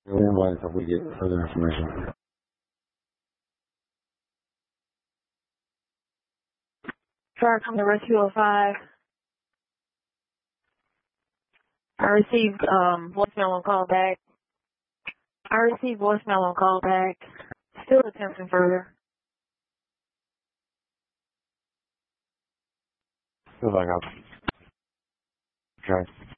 Otherwise, if we get further information. Sorry, come to Rescue 05. I received voicemail on call back. Still attempting further. Feels like I'm okay.